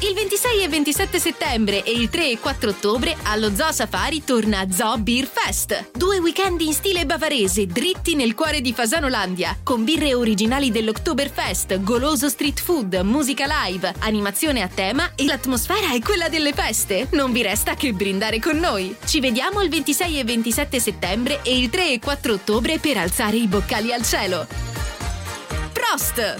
Il 26 e 27 settembre e il 3 e 4 ottobre allo Zoo Safari torna Zoo Beer Fest. 2 weekend in stile bavarese dritti nel cuore di Fasanolandia, con birre originali dell'Oktoberfest, goloso street food, musica live, animazione a tema e l'atmosfera è quella delle feste. Non vi resta che brindare con noi. Ci vediamo il 26 e 27 settembre e il 3 e 4 ottobre per alzare i boccali al cielo. Prost!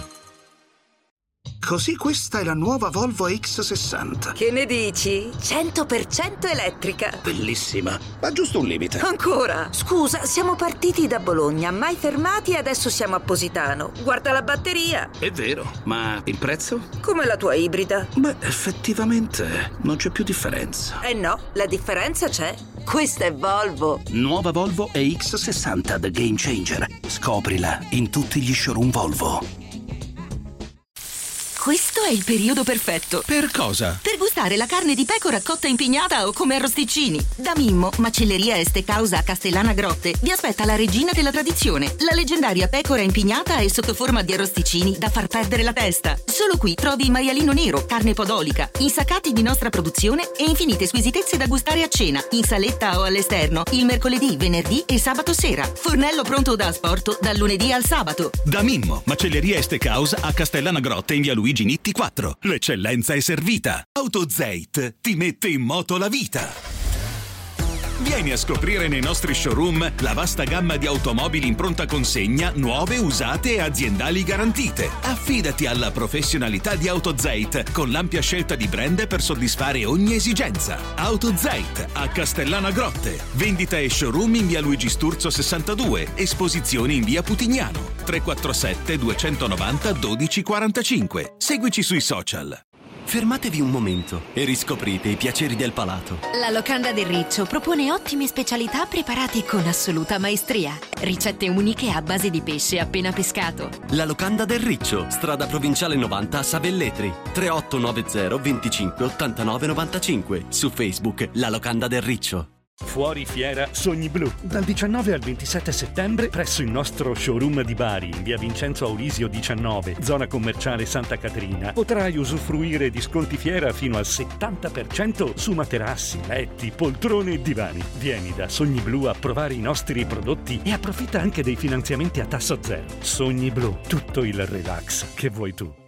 Così questa è la nuova Volvo X60. Che ne dici? 100% elettrica. Bellissima, ma giusto un limite. Ancora? Scusa, siamo partiti da Bologna, mai fermati e adesso siamo a Positano. Guarda la batteria. È vero, ma il prezzo? Come la tua ibrida. Beh, effettivamente non c'è più differenza. Eh no, la differenza c'è. Questa è Volvo. Nuova Volvo EX60 The Game Changer. Scoprila in tutti gli showroom Volvo. Questo è il periodo perfetto. Per cosa? Per gustare la carne di pecora cotta in pignata o come arrosticini. Da Mimmo, macelleria e steakhouse a Castellana Grotte, vi aspetta la regina della tradizione, la leggendaria pecora in pignata e sotto forma di arrosticini da far perdere la testa. Solo qui trovi il maialino nero, carne podolica, insaccati di nostra produzione e infinite squisitezze da gustare a cena, in saletta o all'esterno, il mercoledì, venerdì e sabato sera. Fornello pronto da asporto dal lunedì al sabato. Da Mimmo, macelleria e steakhouse a Castellana Grotte in via Luigi Nitti 4. L'eccellenza è servita. AutoZeit ti mette in moto la vita. Vieni a scoprire nei nostri showroom la vasta gamma di automobili in pronta consegna, nuove, usate e aziendali garantite. Affidati alla professionalità di AutoZeit con l'ampia scelta di brand per soddisfare ogni esigenza. AutoZeit a Castellana Grotte. Vendita e showroom in via Luigi Sturzo 62. Esposizioni in via Putignano. 347 290 1245. Seguici sui social. Fermatevi un momento e riscoprite i piaceri del palato. La Locanda del Riccio propone ottime specialità preparate con assoluta maestria. Ricette uniche a base di pesce appena pescato. La Locanda del Riccio, strada provinciale 90 a Savelletri. 3890 25 89 95. Su Facebook La Locanda del Riccio. Fuori fiera Sogni Blu. Dal 19 al 27 settembre presso il nostro showroom di Bari, in via Vincenzo Aulisio 19, zona commerciale Santa Caterina, potrai usufruire di sconti fiera fino al 70% su materassi, letti, poltrone e divani. Vieni da Sogni Blu a provare i nostri prodotti e approfitta anche dei finanziamenti a tasso zero. Sogni Blu, tutto il relax che vuoi tu.